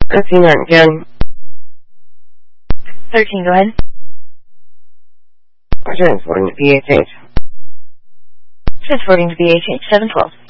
13 again. 13, go ahead. Transporting to PHH. Transporting to BHH, 712.